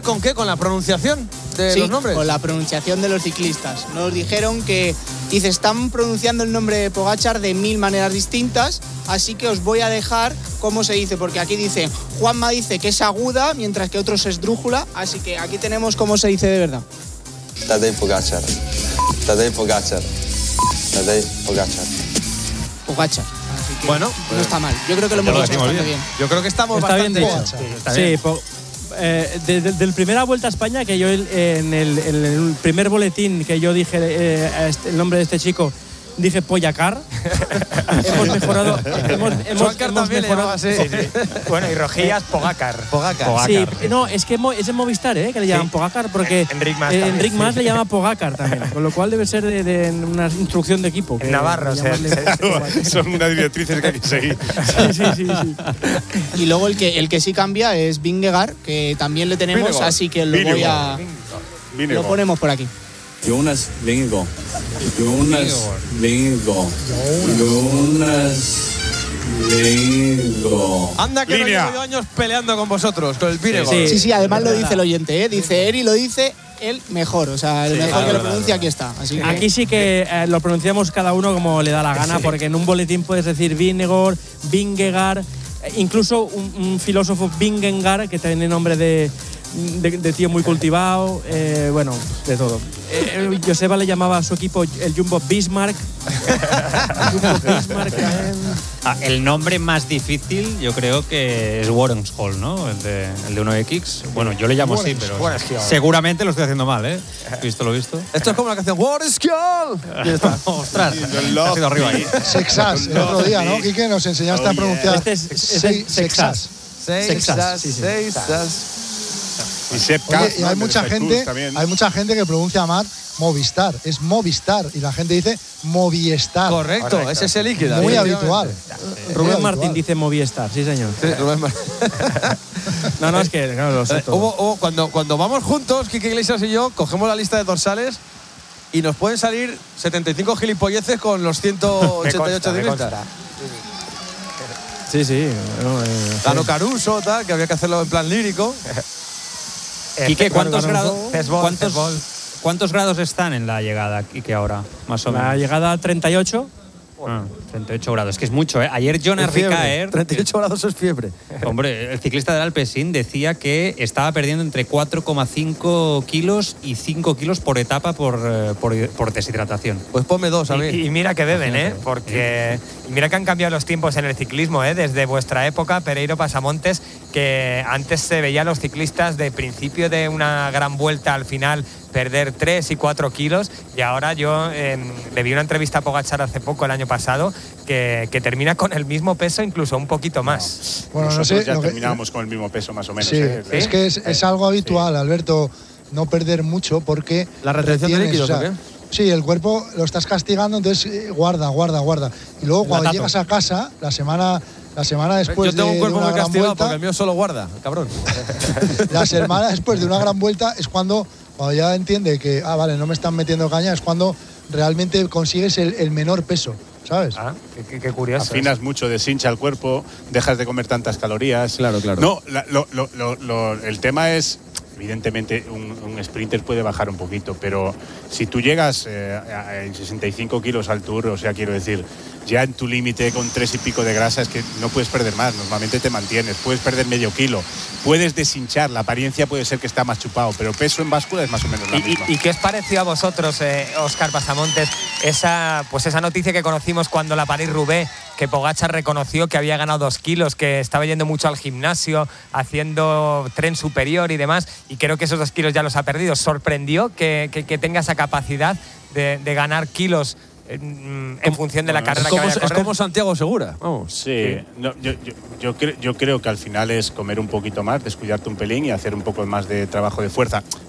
¿Con qué? ¿Con la pronunciación de los nombres? Con la pronunciación de los ciclistas. Nos dijeron que, dice, están pronunciando el nombre de Pogačar de 1000 maneras distintas, así que os voy a dejar cómo se dice, porque aquí dice, Juanma dice que es aguda, mientras que otros es drújula, así que aquí tenemos cómo se dice de verdad. Tadej Pogačar. Tadej Pogačar. Tadej Pogačar. Pogačar. Así que bueno, no está mal. Yo creo que lo hemos hecho bastante bien. Yo creo que estamos está bastante bien dicho. Desde la primera vuelta a España, que yo en el primer boletín que yo dije el nombre de este chico, dije Pogačar. Hemos mejorado. Hemos mejorado. Sí. Bueno, y Rojillas, Pogačar. Sí, no, es que es en Movistar, que le llaman Pogačar, porque Enric Mas le llama Pogačar también, con lo cual debe ser de una instrucción de equipo. En Navarro, son unas directrices que hay que seguir. Sí. Y luego el que sí cambia es Vingegaard, que también le tenemos, Vingegaard. así que lo ponemos por aquí. Jonas Vingegaard. Jonas Vingegaard. Jonas Vingegaard. Anda que no llevo yo años peleando con vosotros, con el Vingegaard. Sí, además lo dice el oyente, dice Eri, lo dice el mejor, o sea, el mejor que lo pronuncia aquí está. Así que aquí sí que lo pronunciamos cada uno como le da la gana, porque en un boletín puedes decir Vingegaard, incluso un filósofo Vingegaard, que tiene nombre de tío muy cultivado, bueno, de todo. Joseba le llamaba a su equipo el Jumbo Bismarck. El nombre más difícil yo creo que es Warrenshall, ¿no? El de 1X. Bueno, yo le llamo así, pero seguramente lo estoy haciendo mal, ¿eh? Visto lo visto. Esto es como la canción Warrenshall. Ostras, ha sido arriba ahí. Sexas, el otro día, ¿no, Quique? Nos enseñaste a pronunciar. Este es Sexas. Y Sepp Oye, Kuss, y hay mucha gente que pronuncia mal Movistar, es Movistar, y la gente dice Movistar. Correcto, ese es el líquido. Muy habitual. Rubén Martín dice Movistar, sí señor. Sí, Rubén Martín. No, es que claro, lo sé todo. Cuando vamos juntos, Quique Iglesias y yo, cogemos la lista de dorsales y nos pueden salir 75 gilipolleces con los 188 ciclistas. Sí. Dano Caruso, tal, que había que hacerlo en plan lírico. Quique, ¿cuántos grados están en la llegada, Quique, ahora? Más o menos. La llegada a 38. 38 grados, que es mucho, ¿eh? Ayer John Ricaer… 38 grados es fiebre. Hombre, el ciclista del Alpecin decía que estaba perdiendo entre 4,5 kilos y 5 kilos por etapa por deshidratación. Pues ponme 2 a mí. Y mira que beben, ¿eh? Porque mira que han cambiado los tiempos en el ciclismo, ¿eh? Desde vuestra época, Pereiro Pasamontes, que antes se veía a los ciclistas de principio de una gran vuelta al final perder 3 y 4 kilos, y ahora yo le vi una entrevista a Pogačar hace poco, el año pasado, que termina con el mismo peso, incluso un poquito más. Bueno, nosotros ya terminábamos con el mismo peso más o menos. Sí, es que es algo habitual, Alberto, no perder mucho, porque la retención de líquidos, ¿o qué? Sí, el cuerpo lo estás castigando, entonces guarda. Y luego cuando llegas a casa, la semana después yo tengo un cuerpo de una muy gran castigado vuelta, porque el mío solo guarda, cabrón. La semana después de una gran vuelta es cuando ya entiende que, vale, no me están metiendo caña, es cuando realmente consigues el menor peso, ¿sabes? Qué curioso. Afinas mucho, deshincha el cuerpo, dejas de comer tantas calorías. Claro. No, el tema es, evidentemente, un sprinter puede bajar un poquito, pero si tú llegas en 65 kilos al Tour, o sea, quiero decir, ya en tu límite con 3 y pico de grasa es que no puedes perder más, normalmente te mantienes, puedes perder medio kilo, puedes deshinchar, la apariencia puede ser que está más chupado, pero peso en báscula es más o menos la misma. ¿Y qué os pareció a vosotros, Óscar Pasamontes, esa noticia que conocimos cuando la París-Roubaix, que Pogačar reconoció que había ganado 2 kilos, que estaba yendo mucho al gimnasio, haciendo tren superior y demás, y creo que esos 2 kilos ya los ha perdido? ¿Sorprendió que tenga esa capacidad de ganar kilos en función de la carrera que vaya a correr? Es como Santiago Segura. Vamos. Sí, no, yo creo que al final es comer un poquito más, descuidarte un pelín y hacer un poco más de trabajo de fuerza.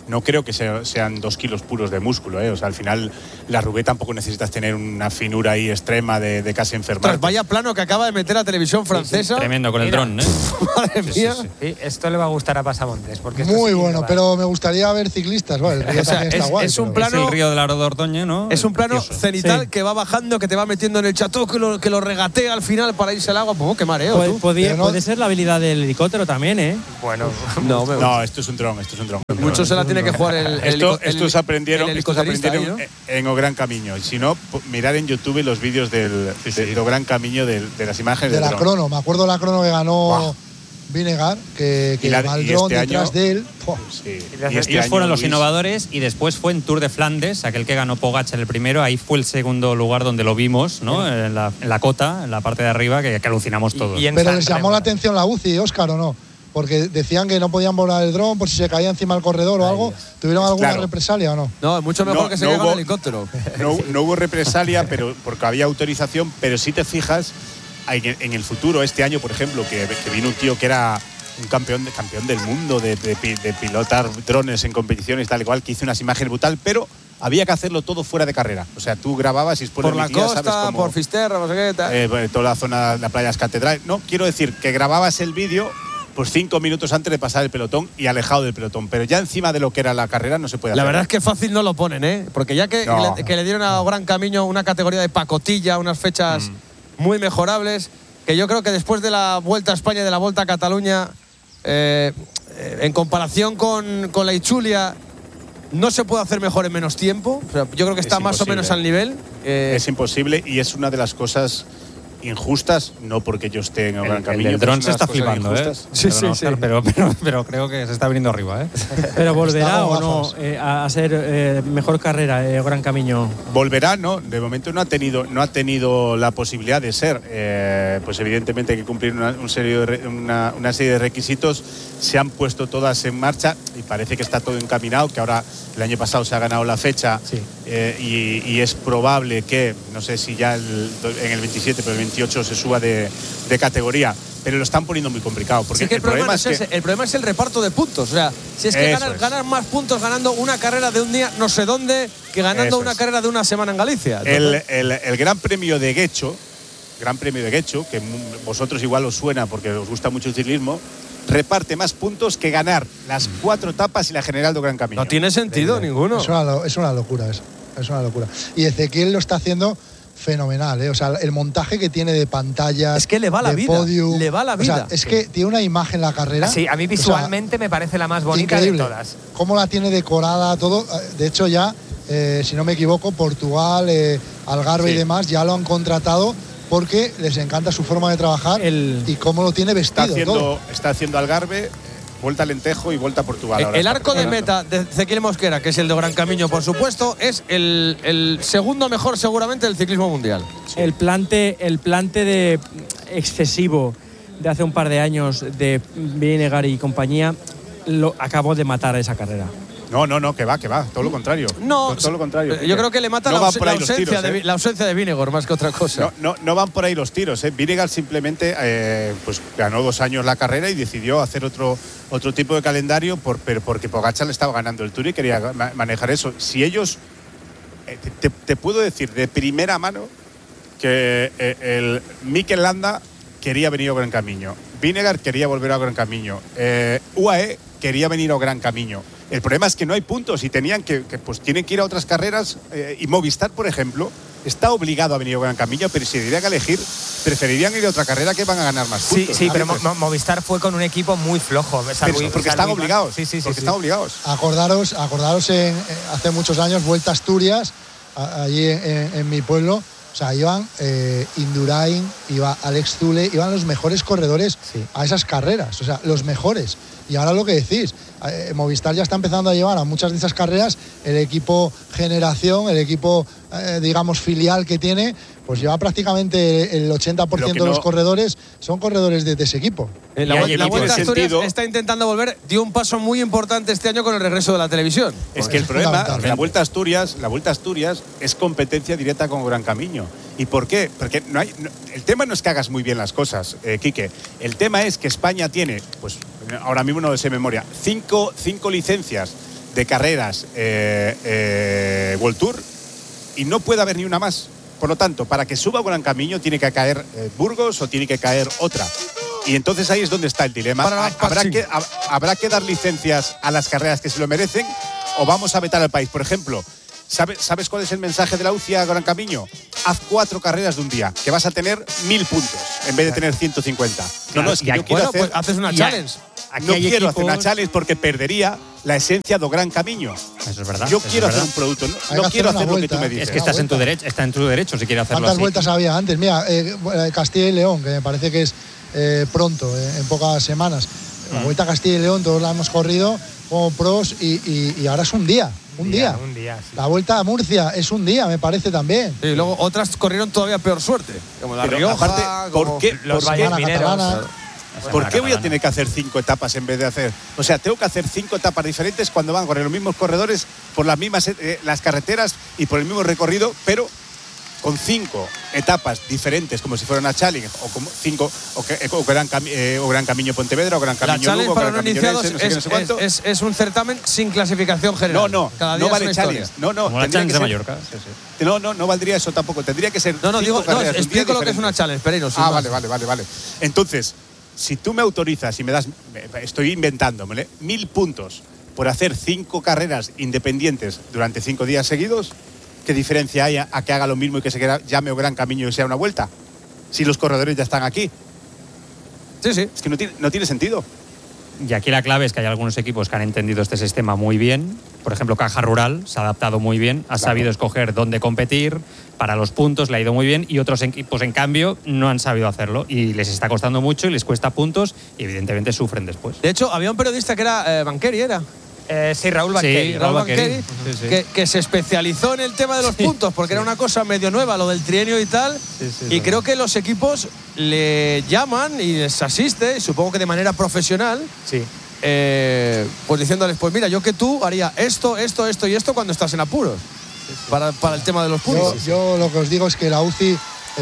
no creo que sean 2 kilos puros de músculo, ¿eh? O sea, al final la Roubaix tampoco necesitas tener una finura ahí extrema de casi enfermar. Vaya plano que acaba de meter la televisión francesa. Sí, tremendo con el dron, ¿eh? Madre mía. Sí, esto le va a gustar a Pasamontes. Porque esto Muy sí bueno, va. pero me gustaría ver ciclistas. Bueno, el río también está guay. es un pero- plano- Es el río del Aro de Ordoña, ¿no? Es un plano Precioso. cenital Sí. que va bajando, que te va metiendo en el chateau, que lo regatea al final para irse al agua. Pues qué mareo, tú. Pero no- Puede ser la habilidad del helicóptero también, ¿eh? Bueno, No, esto es un dron. Mucho se la tiene que jugar Estos aprendieron helicópterista ahí, ¿no? en O Gran Camino. Si no, mirar en YouTube los vídeos de O Gran Camino de las imágenes de del la dron. crono, me acuerdo la crono que ganó Vinegar, que Y la- va el y dron este detrás año- de él. Sí. Y este Ellos año, fueron los Luis, innovadores y después fue en Tour de Flandes, aquel que ganó Pogačar el primero. Ahí fue el segundo lugar donde lo vimos, ¿no? En la cota, en la parte de arriba, que alucinamos todos. y en Pero San les llamó Remo. la atención la UCI, Óscar, ¿o no? Porque decían que no podían volar el dron por si se caía encima del corredor o algo. ¿Tuvieron alguna Claro. represalia o no? No, es mucho mejor No, que se no caiga hubo- el helicóptero. No hubo represalia, pero porque había autorización, pero si te fijas, en el futuro, este año, por ejemplo, que vino un tío que era un campeón del mundo de pilotar drones en competiciones tal y cual, que hizo unas imágenes brutal, pero había que hacerlo todo fuera de carrera. O sea, tú grababas y después Por la emitías, costa, ¿sabes? Como, por Fisterra, no sé qué tal. toda la zona, la playas Catedral. No, quiero decir que grababas el vídeo pues 5 minutos antes de pasar el pelotón y alejado del pelotón. Pero ya encima de lo que era la carrera no se puede La hacer. verdad es que fácil no lo ponen, ¿eh? Porque ya que, No. que le dieron a Gran Camino una categoría de pacotilla, unas fechas muy mejorables, que yo creo que después de la Vuelta a España y de la Vuelta a Cataluña, en comparación con la Itzulia, no se puede hacer mejor en menos tiempo. O sea, yo creo que está Es más o imposible. menos al nivel. Es imposible y es una de las cosas injustas, no porque yo esté en el Gran Camino. El pero dron es se una de está las cosas flipando, ¿eh? injustas. Sí, Perdona, sí, Óscar, sí. pero creo que se está viniendo arriba, ¿eh? Pero volverá Está o con no gafas. a ser mejor carrera, Gran Camino. Volverá, ¿no? De momento no ha tenido la posibilidad de ser. Pues evidentemente hay que cumplir una serie de requisitos. Se han puesto todas en marcha y parece que está todo encaminado, que ahora el año pasado se ha ganado la fecha. Sí. Y es probable que, no sé si ya en el 27, pero el 28 se suba de categoría. Pero lo están poniendo muy complicado. Porque Sí, que el problema, no es es que ese, el problema es el reparto de puntos. O sea, si es que Eso es. ganas más puntos ganando una carrera de un día no sé dónde que ganando Eso una es. carrera de una semana en Galicia. el Entonces, Gran Premio de Guecho, que vosotros igual os suena porque os gusta mucho el ciclismo, reparte más puntos que ganar las 4 etapas y la general de Gran Camino. no tiene sentido ninguno. Es una locura eso. Es una locura. Y Ezequiel lo está haciendo fenomenal, ¿eh? O sea, el montaje que tiene de pantallas. Es que le va la de vida, podium. le va la O sea, vida. es que tiene una imagen la carrera. Sí, a mí o sea, visualmente me parece la más bonita increíble. de todas. Cómo la tiene decorada, todo. De hecho, ya, si no me equivoco, Portugal, Algarve y Sí. demás ya lo han contratado porque les encanta su forma de trabajar y cómo lo tiene vestido. todo. Está haciendo Algarve, Vuelta a Alentejo y Vuelta a Portugal. ahora El está arco de preparando. meta de Ezequiel Mosquera, que es el de Gran Camino, por supuesto, es el segundo mejor seguramente del ciclismo mundial. El plante de excesivo de hace un par de años de Vinegar y compañía lo acabó de matar esa carrera. No, que va, todo lo contrario. No, todo lo contrario. yo creo que le mata No la, van por ahí los ausencia tiros, la ausencia de Vinegor más que otra cosa. No van por ahí los tiros. Vinegar simplemente pues ganó 2 años la carrera y decidió hacer otro tipo de calendario porque Pogačar le estaba ganando el Tour y quería manejar eso. Si ellos, te puedo decir de primera mano que el Mikel Landa quería venir a Gran Camino, Vinegar quería volver a Gran Camino, UAE quería venir a Gran Camino. El problema es que no hay puntos y tienen que ir a otras carreras y Movistar, por ejemplo, está obligado a venir a Gran Camino, pero si tendrían que elegir, preferirían ir a otra carrera que van a ganar más puntos. Sí, pero ¿sabes? Movistar fue con un equipo muy flojo. Porque están obligados. Están obligados. Acordaros hace muchos años, Vuelta a Asturias, allí en mi pueblo. O sea, iban Indurain, iba Alex Zule, iban los mejores corredores a esas carreras, o sea, los mejores. Y ahora lo que decís, Movistar ya está empezando a llevar a muchas de esas carreras el equipo generación, el equipo, digamos, filial que tiene, pues lleva prácticamente el 80% de los corredores, son corredores de ese equipo. La Vuelta a Asturias está intentando volver, dio un paso muy importante este año con el regreso de la televisión. Es que el problema es que la Vuelta a Asturias es competencia directa con Gran Camino. ¿Y por qué? Porque el tema no es que hagas muy bien las cosas, Quique. El tema es que España tiene, pues ahora mismo no sé de memoria, 5 licencias de carreras World Tour y no puede haber ni una más. Por lo tanto, para que suba Gran Camino tiene que caer Burgos o tiene que caer otra. Y entonces ahí es donde está el dilema. ¿Habrá que dar licencias a las carreras que se lo merecen o vamos a vetar al país? Por ejemplo, ¿sabes cuál es el mensaje de la UCI a Gran Camino? Haz 4 carreras de un día, que vas a tener 1000 puntos en vez de tener 150. No, es que yo quiero hacer… Pues haces una challenge. No quiero hacer una challenge porque perdería la esencia de Gran Camino. Eso es verdad. Yo quiero hacer un producto, no quiero hacer lo que tú me dices. Es que estás en tu derecho, está en tu derecho si quieres hacerlo ¿Cuántas así? vueltas había antes? Mira, Castilla y León, que me parece que es pronto, en pocas semanas. La Vuelta a Castilla y León, todos la hemos corrido como pros y ahora es un día. Un día. Sí. La Vuelta a Murcia es un día, me parece también. Sí, y luego otras corrieron todavía peor suerte, como la Rioja, aparte, ¿por qué los Valles Mineros? ¿Por qué voy a tener que hacer 5 etapas en vez de hacer? O sea, tengo que hacer 5 etapas diferentes cuando van a correr los mismos corredores por las mismas las carreteras y por el mismo recorrido, pero con 5 etapas diferentes, como si fuera una challenge, o como 5 o Gran Camino Pontevedra, o Gran Camino Lugo, o Gran Camino Orense, es un certamen sin clasificación general. No vale challenge. No, como la challenge de Mallorca. Sí. No valdría eso tampoco. Tendría que ser. Explico lo que es una challenge, Pereiro. Vale. Entonces, si tú me autorizas y me das, estoy inventándomele, 1000 puntos por hacer 5 carreras independientes durante 5 días seguidos, ¿qué diferencia hay a que haga lo mismo y que se llame o Gran Camino y sea una vuelta? Si los corredores ya están aquí. Sí. Es que no tiene sentido. Y aquí la clave es que hay algunos equipos que han entendido este sistema muy bien. Por ejemplo, Caja Rural se ha adaptado muy bien, ha sabido escoger dónde competir, para los puntos le ha ido muy bien, y otros equipos, en cambio, no han sabido hacerlo y les está costando mucho y les cuesta puntos y evidentemente sufren después. De hecho, había un periodista que era Banqueri, ¿era? Sí, Raúl Banqueri. Sí, Raúl Banqueri, que se especializó en el tema de los puntos, porque era una cosa medio nueva, lo del trienio y tal. Y creo que los equipos le llaman y les asiste, supongo que de manera profesional. Sí. Pues diciéndoles, pues mira, yo que tú haría esto y esto cuando estás en apuros. Para el tema de los puntos. Yo lo que os digo es que la UCI,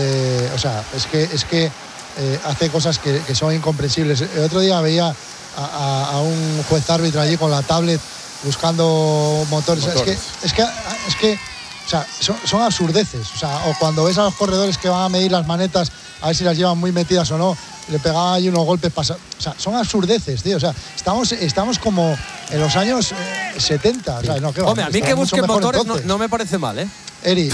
es que hace cosas que son incomprensibles. El otro día veía a un juez árbitro allí con la tablet buscando motores. Es que o sea, son absurdeces. O sea, o cuando ves a los corredores que van a medir las manetas a ver si las llevan muy metidas o no, le pegaban ahí unos golpes. O sea, son absurdeces, tío. O sea, estamos como en los años 70. O sea, no, hombre, a mí que busquen motores no me parece mal, ¿eh? Eri,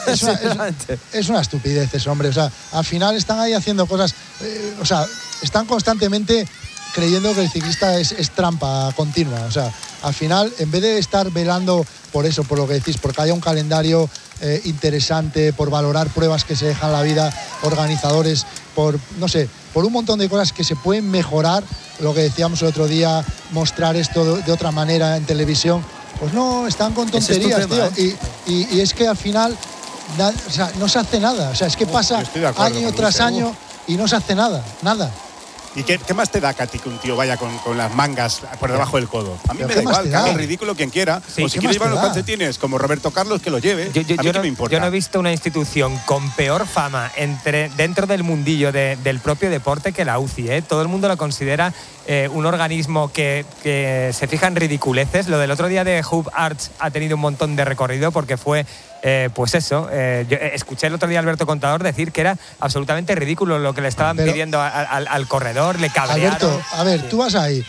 es una estupidez eso, hombre. O sea, al final están ahí haciendo cosas. Están constantemente creyendo que el ciclista es trampa continua. O sea, al final, en vez de estar velando por eso, por lo que decís, porque haya un calendario interesante, por valorar pruebas que se dejan la vida, organizadores, por un montón de cosas que se pueden mejorar, lo que decíamos el otro día, mostrar esto de otra manera en televisión, pues no, están con tonterías, tío. Y es que al final no se hace nada. O sea, es que pasa año tras año y no se hace nada. ¿Y qué más te da, Katy, que un tío vaya con las mangas por debajo del codo? A mí me da igual, que haga el ridículo quien quiera. Sí, o si quiere llevar los calcetines como Roberto Carlos, que lo lleve. A mí qué me importa. Yo no he visto una institución con peor fama dentro del mundillo del propio deporte que la UCI. Todo el mundo lo considera un organismo que se fija en ridiculeces. Lo del otro día de Hub Arts ha tenido un montón de recorrido porque fue… pues eso, yo escuché el otro día a Alberto Contador decir que era absolutamente ridículo lo que le estaban pidiendo al corredor, le cabrearon. Alberto, a ver, tú vas ahí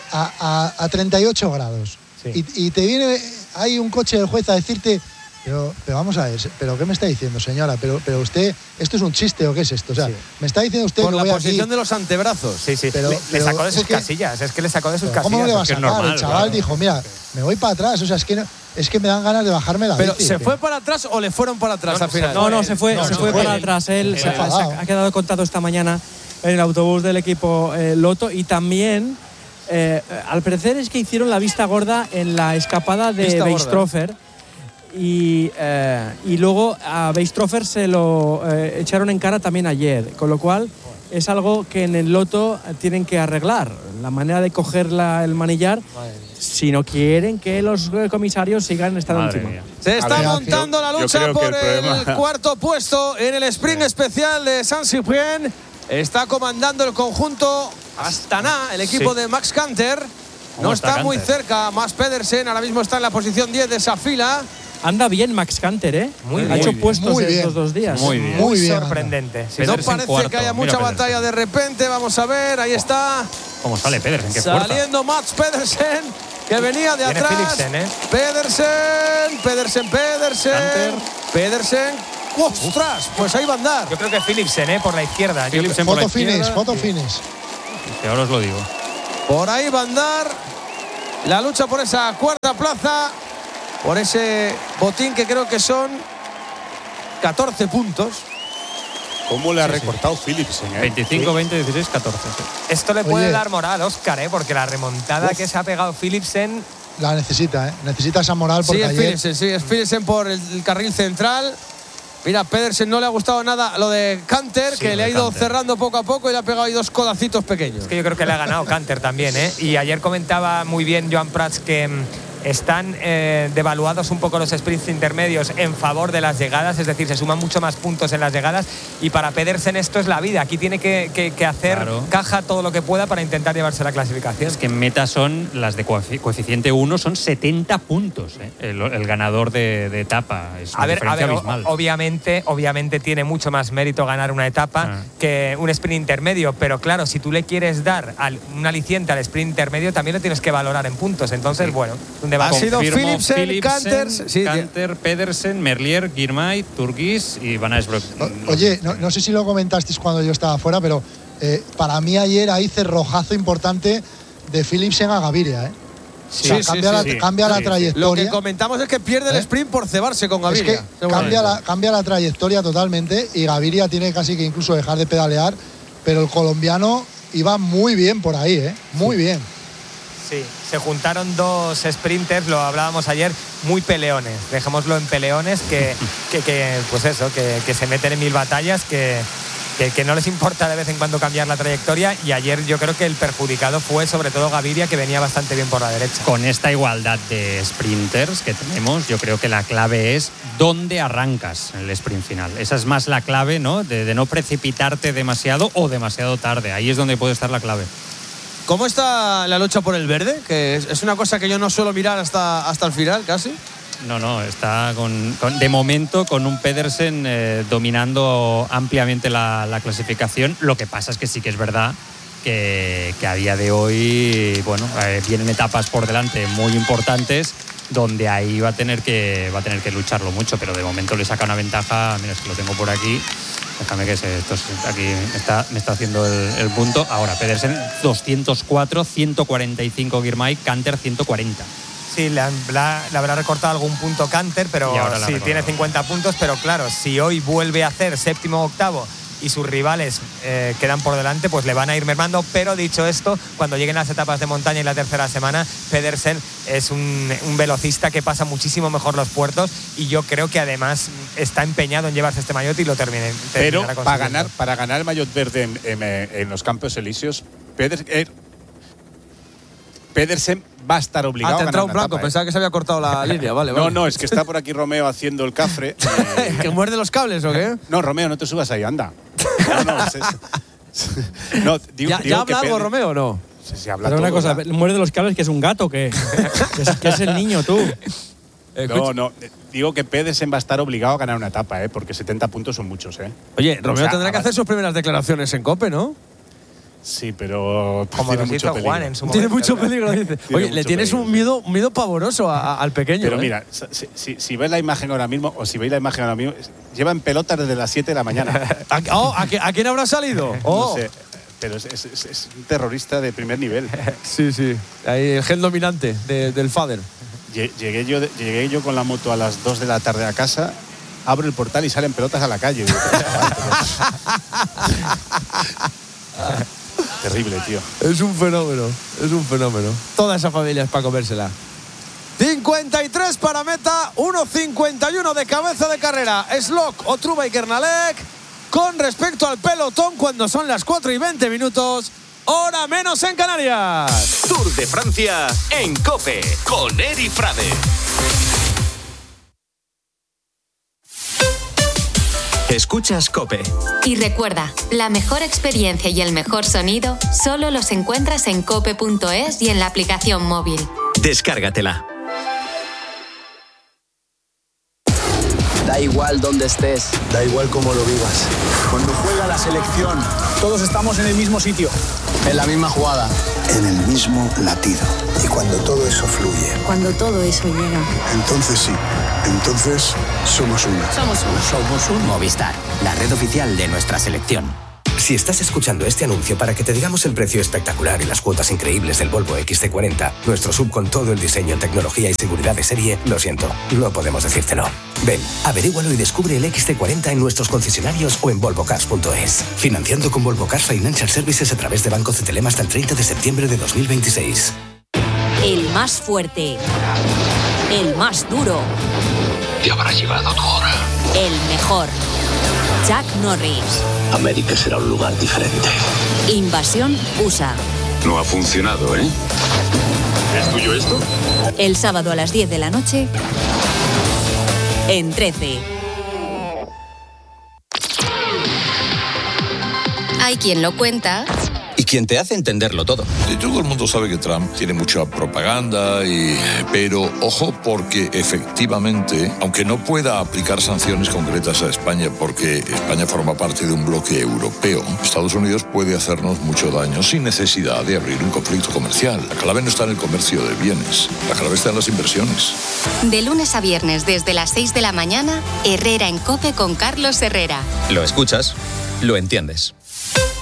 a 38 grados y te viene ahí un coche del juez a decirte, pero vamos a ver, ¿pero qué me está diciendo, señora? Pero usted, ¿esto es un chiste o qué es esto? O sea, me está diciendo usted por que la voy posición aquí… de los antebrazos. Sí, le sacó de sus casillas, es que le sacó de sus casillas. ¿Cómo le va a sacar? Normal, el chaval dijo, mira, me voy para atrás, o sea, es que me dan ganas de bajarme la Pero bici. ¿se fue para atrás o le fueron para atrás al final? No, se fue para atrás. Él se ha quedado contado esta mañana en el autobús del equipo Lotto y también, al parecer, es que hicieron la vista gorda en la escapada de Weistrofer. Y luego a Weistrofer se lo echaron en cara también ayer, con lo cual es algo que en el Lotto tienen que arreglar, la manera de coger el manillar, si no quieren que los comisarios sigan estando encima. Se está montando la lucha por el cuarto puesto en el sprint especial de Saint-Cyprien. Está comandando el conjunto Astana, el equipo de Max Canter. No está muy cerca Mads Pedersen, ahora mismo está en la posición 10 de esa fila. Anda bien Max Canter, ¿eh? Muy ha hecho bien. puestos Muy bien. estos 2 días. Muy bien. Muy bien, sorprendente. Sí, No Pedersen parece cuarto. que haya Mira mucha Pedersen. batalla de repente. Vamos a ver, ahí está. ¿Cómo sale Pedersen? Qué fuerza. Saliendo Mads Pedersen, que venía de Viene atrás. Philipsen, ¿eh? Pedersen. Canter. Pedersen. ¡Ostras! Pues ahí va a andar. Yo creo que Philipsen, por la izquierda. Philipsen por la Foto finish, izquierda. foto finish. Sí, ahora os lo digo. Por ahí va a andar la lucha por esa cuarta plaza, por ese botín que creo que son 14 puntos. ¿Cómo le ha recortado Philipsen? 25, 20, 16, 14. Sí. Esto le puede Oye. dar moral, Óscar, porque la remontada que se ha pegado Philipsen. La necesita, ¿eh? Necesita esa moral porque Sí, ayer… es Philipsen por el carril central. Mira, Pedersen no le ha gustado nada lo de Canter, Sí, que lo le ha de ido Canter. cerrando poco a poco y le ha pegado ahí 2 codacitos pequeños. Que yo creo que le ha ganado Canter también, ¿eh? Y ayer comentaba muy bien Joan Prats que están devaluados un poco los sprints intermedios en favor de las llegadas, es decir, se suman mucho más puntos en las llegadas y para Pedersen esto es la vida, aquí tiene que hacer Claro. caja todo lo que pueda para intentar llevarse la clasificación. Es que en meta son las de coeficiente 1, son 70 puntos. El ganador de etapa. Es una diferencia abismal. Obviamente tiene mucho más mérito ganar una etapa que un sprint intermedio, pero claro, si tú le quieres dar un aliciente al sprint intermedio, también lo tienes que valorar en puntos. Entonces, bueno, un debate. Ha sido Confirmo, Philipsen, Canter, sí, Canter, Pedersen, Merlier, Girmay, Turgis y Van Aysbroek. Oye, no sé si lo comentasteis cuando yo estaba fuera, pero para mí ayer hay cerrojazo importante de Philipsen a Gaviria, ¿eh? Sí, O sea, cambia la trayectoria. Lo que comentamos es que pierde el sprint por cebarse con Gaviria. Es que cambia la trayectoria totalmente y Gaviria tiene casi que incluso dejar de pedalear, pero el colombiano iba muy bien por ahí, ¿eh? Muy bien. Sí, se juntaron 2 sprinters, lo hablábamos ayer, muy peleones. Dejémoslo en peleones que pues eso, que se meten en 1000 batallas, que no les importa de vez en cuando cambiar la trayectoria. Y ayer yo creo que el perjudicado fue sobre todo Gaviria, que venía bastante bien por la derecha. Con esta igualdad de sprinters que tenemos, yo creo que la clave es dónde arrancas en el sprint final. Esa es más la clave, ¿no? De no precipitarte demasiado o demasiado tarde. Ahí es donde puede estar la clave. ¿Cómo está la lucha por el verde? Que es una cosa que yo no suelo mirar hasta el final, casi. No, está de momento con un Pedersen dominando ampliamente la clasificación. Lo que pasa es que sí que es verdad que a día de hoy, bueno, vienen etapas por delante muy importantes donde ahí va a tener que lucharlo mucho, pero de momento le saca una ventaja. Mira, es que lo tengo por aquí. Déjame que aquí me está haciendo el punto. Ahora, Pedersen 204, 145 Girmay, Canter 140. Sí, le habrá recortado algún punto Canter, pero sí, tiene 50 puntos. Pero claro, si hoy vuelve a hacer séptimo o octavo y sus rivales quedan por delante, pues le van a ir mermando. Pero dicho esto, cuando lleguen las etapas de montaña y la tercera semana, Pedersen es un velocista que pasa muchísimo mejor los puertos y yo creo que además está empeñado en llevarse este maillot y lo terminará Pero consiguiendo. para ganar el maillot verde en los Campos Elíseos, Pedersen va a estar obligado a te ha ganar entrado un una blanco, etapa, pensaba que se había cortado la línea, vale. No, es que está por aquí Romeo haciendo el cafre. ¿Que muerde los cables o qué? No, Romeo, no te subas ahí, anda. ¿Ya habla algo, Romeo, o no? Sí, habla Pero todo, una cosa, ¿verdad? muerde los cables, que es un gato, que es el niño, tú. No, digo que Pedersen va a estar obligado a ganar una etapa, porque 70 puntos son muchos, Oye, Romeo O sea, tendrá que hacer sus primeras declaraciones en COPE, ¿no? Sí, pero Como tiene nos mucho hizo peligro. Juan en su Tiene momento. mucho peligro, dice. Tiene Oye, le mucho tienes peligro. un miedo pavoroso al pequeño. Pero mira, si ves la imagen ahora mismo, lleva en pelotas desde las 7 de la mañana. ¿A quién habrá salido? No sé, pero es un terrorista de primer nivel. Sí. Ahí el gen dominante del Fader. Llegué yo con la moto a las 2 de la tarde a casa, abro el portal y salen pelotas a la calle. Digo, terrible, tío. Es un fenómeno. Toda esa familia es para comérsela. 53 para meta, 1.51 de cabeza de carrera. Slock, Otruba y Kernalek. Con respecto al pelotón, cuando son las 4:20, hora menos en Canarias. Tour de Francia en COPE con Eri Frade. Escuchas COPE. Y recuerda, la mejor experiencia y el mejor sonido solo los encuentras en cope.es y en la aplicación móvil. Descárgatela. Da igual dónde estés, da igual cómo lo vivas. Cuando juega la selección, todos estamos en el mismo sitio, en la misma jugada, en el mismo latido. Y cuando todo eso fluye, cuando todo eso llega, entonces sí, entonces somos uno. Somos uno. Movistar, la red oficial de nuestra selección. Si estás escuchando este anuncio para que te digamos el precio espectacular y las cuotas increíbles del Volvo XC40, nuestro SUV con todo el diseño, tecnología y seguridad de serie, lo siento, no podemos decírtelo. Ven, averígualo y descubre el XC40 en nuestros concesionarios o en volvocars.es. Financiando con Volvo Cars Financial Services a través de Banco CTLM hasta el 30 de septiembre de 2026. El más fuerte. El más duro. Te habrá llegado tu hora. El mejor. Chuck Norris. América será un lugar diferente. Invasión USA. No ha funcionado, ¿eh? ¿Es tuyo esto? El sábado a las 10 de la noche en 13. Hay quien lo cuenta y quien te hace entenderlo todo. Todo el mundo sabe que Trump tiene mucha propaganda, pero ojo, porque efectivamente, aunque no pueda aplicar sanciones concretas a España porque España forma parte de un bloque europeo, Estados Unidos puede hacernos mucho daño sin necesidad de abrir un conflicto comercial. La clave no está en el comercio de bienes, la clave está en las inversiones. De lunes a viernes desde las 6 de la mañana, Herrera en COPE con Carlos Herrera. Lo escuchas, lo entiendes.